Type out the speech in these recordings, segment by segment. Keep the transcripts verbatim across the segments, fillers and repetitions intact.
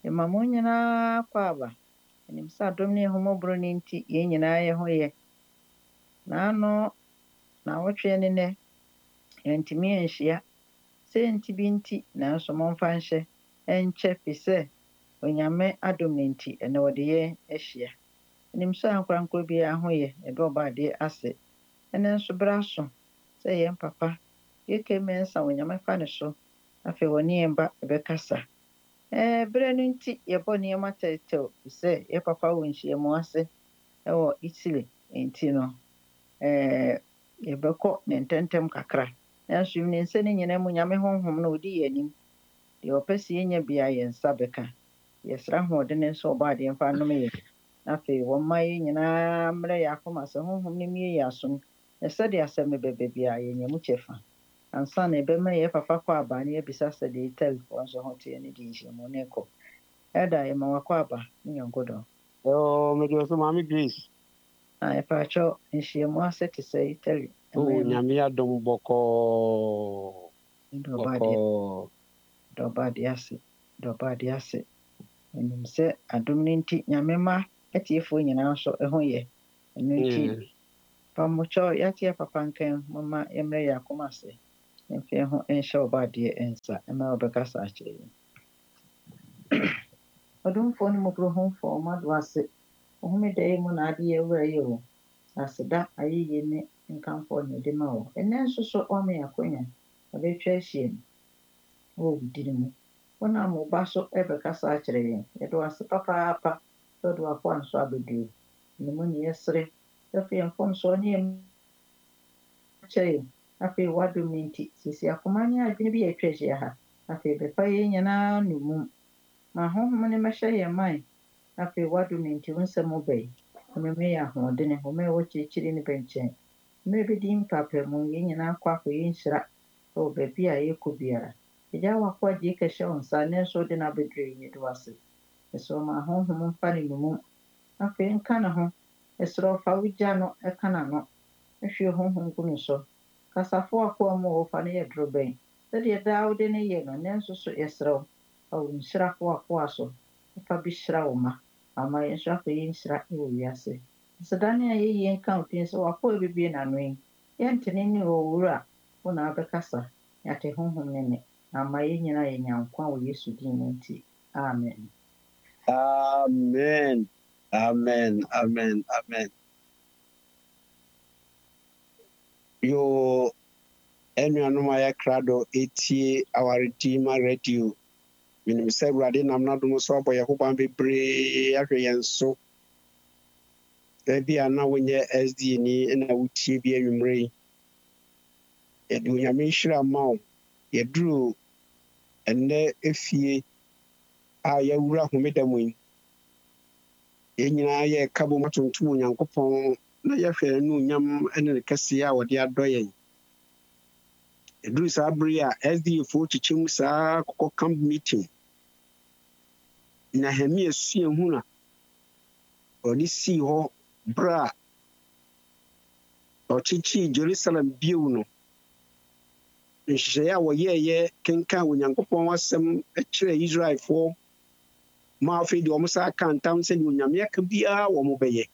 Ema mo nyina kwa aba. Enim sa dom ne homobro ne nti ye nyina ye ho ye. Na no na wotwe ne ne entimi enhia. Se nti bi nti na so momfa nhye enche pise onyame adom ne nti ene wode ye ehia. Enim so ankwankwa bi aho ye ebe obade ase. Ene nso bra so se ye papa ye kemensa onyame fa ne so afi woni emba ebe kasa. Eh bre no nti ye bo ne matetew se ye papa wo nhia mu ase e wo Italy nti no eh ye beko ne ntentem kakra. Nanso ne nse ne nyina mu nyame honhom na odi yanim. De opese yenya bia ye nsa beka. Ye sra hode ne nso obade mfa no me. Afi wo mai nyina mre yakoma se honhom ne mie yasom. E se de asem bebe bia ye nyemu chefa. Ansa na ebe mre ye papa kwa aba ne ebisa se de telephone so hote ne di nhia ne ko. Eda ye ma wakwa aba ne yongodo. Oh, me do so mami Grace. Ah e pa cho nhia mu ase te se Italy. Oh, nyame adom boko. Boko. Do bade ase. Do bade ase. Enim se adom ne nti nyame ma etiefo nyina so eho ye. Enu nti pa mo cho yatie papa nkan mama emre yakoma se. Mfe ho enhye obade ensa ema obekasa akire. Odum fo ni mo bro ho fo ma do ase. Ohumi dai mu na ade ye wura ye o. Aseda ayiye ne nkanfo ne de ma o. Enen so so o me akonya. Obetwa hie ni. O didi mu. Wona mo ba so ebekasa akire ye. Ye do ase papa papa. So do akwa nso abedu. Ni mo ni yesre. Afi enfom so ni em cheye. Afi wadum nti sisi akomani adwene bi etwa hie ha. Afi be fa ye nyana numum. Ma honhom ne mehye ye man. Afi wadum nti wonsem obey. Mmemme ya hode ne home wo chichiri ne benchen. Me bi dim papa mu ye nyina akwa ko ye nhira. O be bia ye ko biara. Eja wakwa je kehye onsa ne so de na bedre ye do ase. Eso ma honhom mfa ne numum. Afi nka na ho. Esro fa wugya no eka na no. Ehwe honhom kunu so. Kasafo akwa mu wo fa ne ye dro ben. Se de da wo de ne ye no ne nso so esro. O nhirafo akwa so. Fa bi hira wo ma. Ama ye nso afa ye nhira e wo wiase. Sedane aye ye nka opin so wakwa bibie na no yi. Ye ntene ni owura wo na abekasa. Yate honhom ne ne. Ama ye nyina ye nyankwa wo Yesu din nti. Amen. Amen. Amen. Amen. Amen. Yo enuanom aya krado etie our Redeemer radio. Minim se Awurade nam na dom so aboye ho ban bebre ahwe yen so. Ebi ana wonye S D ni na wutie bi anwumre. Edu nyame hira mawo. Yeduru enne efie a yawura homedam yi. Yenyina ye kabo matuntum Onyankopɔn na yɛhwɛ no nyam ene ne kɛse a wɔde adɔ yɛn. Eduru saa bere a S D fo kyikyem saa kokɔ camp meeting. Na hemi esua hu na ɔde si hɔ bra ɔkyikyi Jerusalem bio no. Nhyehyɛ a wɔyɛɛyɛ kenka Onyankopɔn asɛm kyerɛ Israelfoɔ ma afei de ɔmo saa ka ntam sɛ de Onyame aka biara wɔ mo bɛyɛ.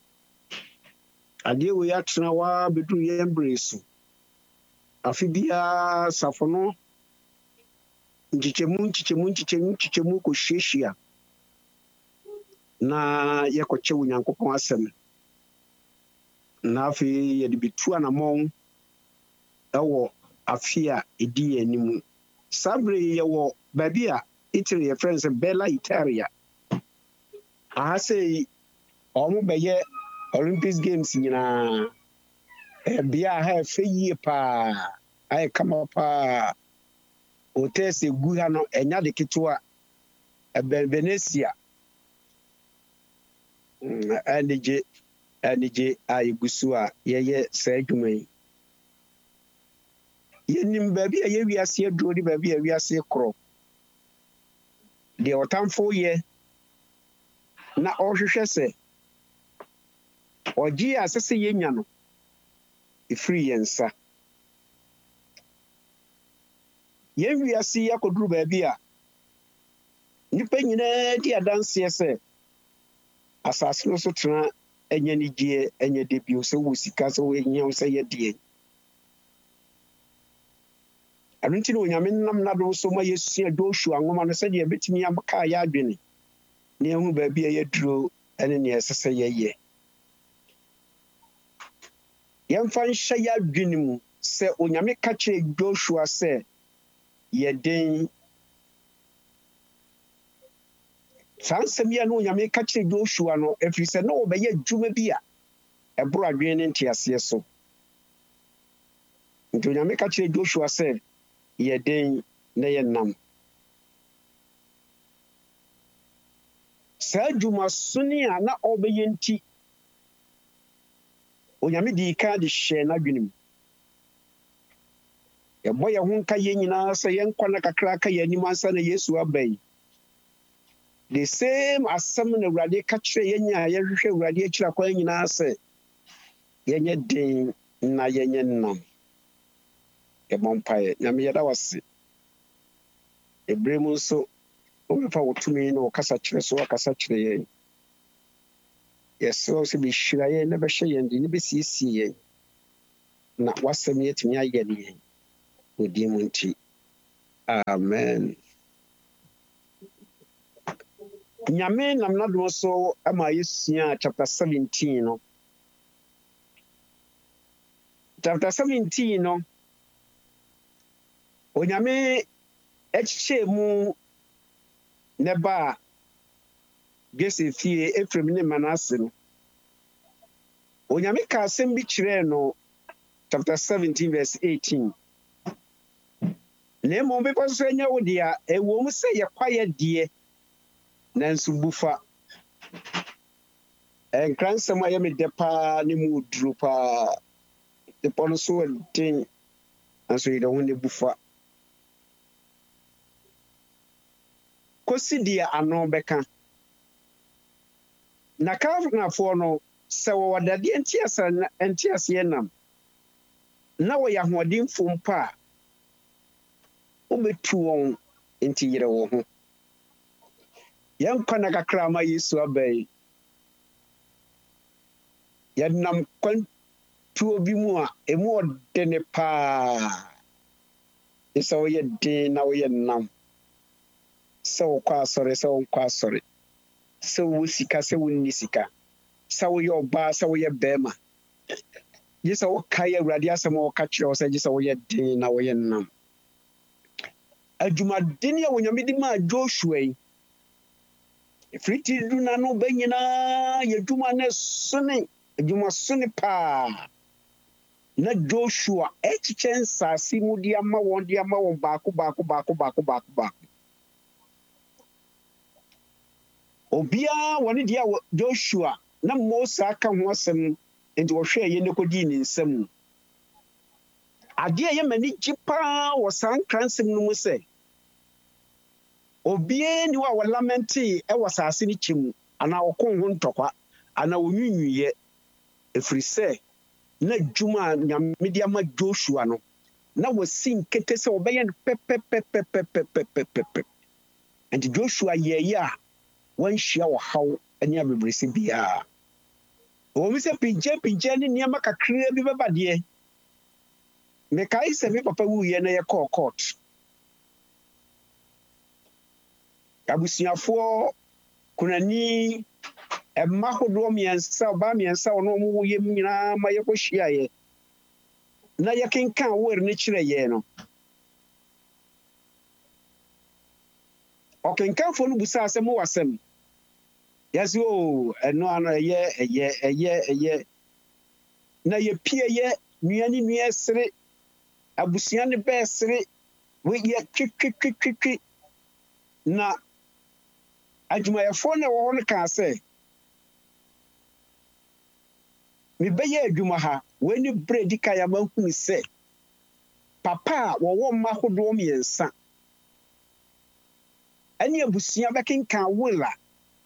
Adeɛ wei atena waa beduru yɛn bere so. Afi biara safo no nkyikyɛmu nkyikyɛmu nkyikyɛmu nkyikyɛmu kɔhyiahyia na yɛkɔkyɛ Onyankopɔn asɛm. Na afei yɛde bitu anammɔn ɛwɔ afi a ɛdi yɛn anim. Saa bere yi yɛwɔ baabi a Italy yɛfrɛ no sɛ Bella Italia. Aha sɛ ɔmo bɛyɛ Olympics Games nyinaa. Bia ha ɛfɛ yie paa. Ayɛ kama paa. Hotels egu ha no ɛnya de ketewa. Venetia. Anigye anigye a egu so a yɛyɛ saa adwuma yi. Yɛnim baabi a yɛwiase aduro de baabi a wiase korɔ. Deɛ ɔtamfo yɛ na ɔhwehwɛ sɛ ɔgye a asɛ sɛ yɛnya no ɛfiri yɛn nsa. Yɛn wiase yi akɔduru baabi a nipa nyinaa di adanseɛ sɛ asase no so tena ɛnyɛ ne gye ɛnyɛ de bio sɛ wɔ sika sɛ wɔ ehia sɛ yɛ deɛ ɛno nti na onyame nam n'adom so ma yɛsua Joshua nwoma no sɛdeɛ yɛbɛtumi aka yɛ adwene na yɛhu baabi a yɛduro ɛne nea ɛsɛ sɛ yɛyɛ yɛmfa nhyɛ yɛ adwene mu sɛ onyame ka kyerɛ Joshua sɛ yɛden saa nsɛm yi a na onyame ka kyerɛ Joshua no ɛfiri sɛ na wɔbɛyɛ adwuma bi a ɛboro adwene ne nteaseɛ so nti onyame ka kyerɛ Joshua sɛ yɛden na yɛnam saa adwumasone a na ɔbɛyɛ nti onyame dii ka de hyɛ n'adwene mu yɛbɔ yɛn ho nka yɛn nyinaa sɛ yɛnkwa na kakra ka yɛn anim ansa na Yesu aba yi the same asɛm na Awurade ka kyerɛ yɛn a yɛhwehwɛ Awurade akyiri akwan nyinaa sɛ yɛnyɛ den na yɛnyɛ nam yɛbɔ mpaeɛ nyame yɛda wase ɛberɛ mu nso wobɛfa wo tumi na wɔkasa kyerɛ so wakasa kyerɛ yɛn yɛsrɛ sɛ bɛhyira yɛn na bɛhyɛ yɛn de ne bɛsiesie yɛn na wasɛm yɛtumi ayɛ ne yɛn wɔ din mu nti amen nyame nam n'adom so ama yɛsua chapter seventeen no chapter seventeen no onyame ɛkyekyɛ mu ne ba Joseph fie Efraim ne Manasse no onyame ka asɛm bi kyerɛɛ no chapter seventeen verse eighteen na mmom bepɔ so anya wo deɛ a ɛwɔ mu sɛ yɛkwayɛ deɛ nanso bufa ɛnkra nsɛm a yɛmedɛ paa ne mu duro paa depɔ no so wɔden nanso yɛdɛ ho ne bufa kɔsi deɛ ano bɛka na Kanafoɔ no sɛ wɔwɔ dadeɛ nteaseɛ nam na wɔyɛ ahoɔdenfo mpo a wobɛtu wɔn nti yerɛ wɔ ho yɛnkwa na kakra ma Yesu aba yi yɛnam kwantuo bi mu a ɛmu ɔdene paa sɛ woyɛ den na woyɛ nam sɛ wokɔ asɔre sɛ wonkɔ asɔre sɛ wowɔ sika sɛ wonni sika sɛ woyɛ ɔbaa sɛ woyɛ bɛrima gye sɛ wokae Awurade asɛm a wɔka kyerɛ wo sɛ gye sɛ woyɛ den na woyɛ nam adwumaden a Onyame de maa Joshua yi ɛfiri ti du na no ba nyinaa yɛ adwuma no sone adwuma sone paa na Joshua ɛkyekyɛ nsase mu de ama wɔn de ama wɔn baako baako baako baako baako baako obiara wɔne deɛ Joshua na Mose aka ho asɛm nti wɔhwɛ yɛ ne kɔdii ne nsam adeɛ yɛ mani gye paa wɔ saa nkra nsɛm no mu sɛ obiara ni wa wɔlamente ɛwɔ asase no kyɛ mu anaa wɔkɔ ho ntɔkwa anaa wɔnwinwiiɛ ɛfiri sɛ na dwuma a Nyame de ama Joshua no na wɔsi nkete sɛ wɔbɛyɛ no pɛpɛpɛpɛpɛpɛpɛpɛ nti Joshua yɛyɛ a wɔnhyia wɔ haw ne abebrɛsɛ biara wɔn sɛ pigya pigya ne nneɛma kakra bi bɛba deɛ mekae sɛ me papa wuyɛ na yɛkɔɔ court abusuafoɔ kunani ɛmma hodoɔ mmiɛnsa ɔbaa mmiɛnsa ɔno ɔmo woyɛ mu nyinaa ma yɛkɔhyiaeɛ na yɛkenkan word no kyerɛ yɛn no ɔkenkanfoɔ no busaa sɛ mowɔ asɛm yɛsɛ o ɛno ano ɛyɛ ɛyɛ ɛyɛ ɛyɛ na yɛpie yɛ nua ne nua sere abusua ne bɛɛ sere wɔyɛ twitwitwitwi na adwumayɛfoɔ no ɛwɔ hɔ no kaa sɛ mebɛyɛ adwuma ha wɔani berɛ di ka yɛma hunu sɛ papa a wɔwɔ mma hodoɔ mmiɛnsa ɛne abusua bɛkenkan will a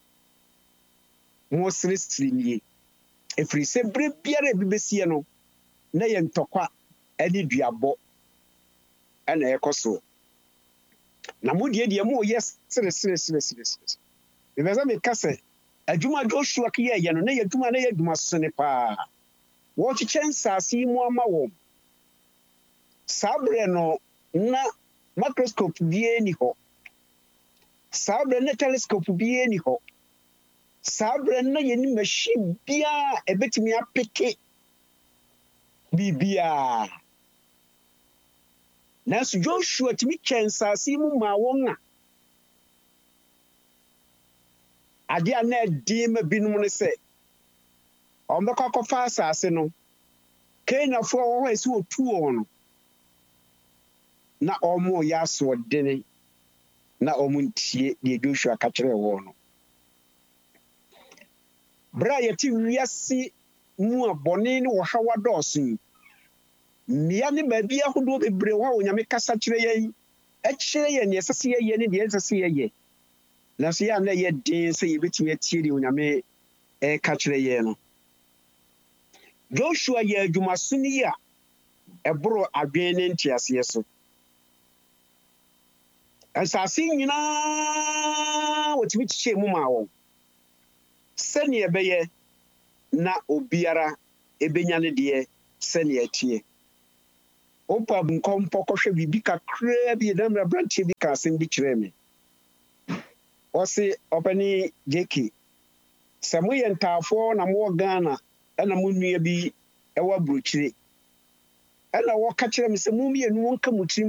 wɔseresere nie ɛfiri sɛ berɛ biara bi bɛsie no na yɛ ntɔkwa ɛne duabɔ ɛna ɛkɔ so na mo die die mo yɛ sere sere sere sere sere me bɛsɛ me kase adwuma Joshua kiyɛ yɛ no na yɛ adwuma na yɛ adwuma sene paa wɔkyekyɛ nsase yi mu ama wɔn saa berɛ no na microscope bie ni hɔ saa berɛ na telescope bie ni hɔ saa berɛ na yɛ ni machine bia ɛbɛtumi apeke bibia nanso Joshua tumi kyɛ nsase mu ma wɔn a ade a na ɛdi ma binom ne sɛ ɔmbɛkɔ akɔfa asase no Kanaanfoɔ wɔ hɔ a ɛsɛ otu wɔn no na ɔmo yɛ asoɔdene na ɔmo ntie deɛ Joshua ka kyerɛ wɔn no berɛ a yɛte wiase mu a bɔne ne wɔhaw adɔɔso yi mmea ne baabi ahodoɔ bebree hɔ a Onyame kasa kyerɛ yɛn ɛkyerɛ yɛn deɛ ɛsɛ sɛ yɛyɛ ne deɛ ɛsɛ sɛ yɛyɛ nanso yɛ a na ɛyɛ den sɛ yɛbɛtumi atie deɛ Onyame ɛka kyerɛ yɛn no Joshua yɛ adwumaso no yi a ɛboro adwene ne nteaseɛ so nsase nyinaa wɔtumi kyekyɛ mu ma wɔn sɛnea ɛbɛyɛ na obiara ɛbɛnya ne deɛ sɛnea ɛteɛ Opa nkɔmpɔ kɔhwɛ biribi kakraa bi na mmeranteɛ bi ka asɛm bi kyerɛ me ɔse ɔpɛni J K sɛ moyɛ ntaafoɔ na mowɔ Ghana ɛna mo nnua bi ɛwɔ aburokyire ɛna wɔka kyerɛ me sɛ mo mmienu wɔnka mo tirim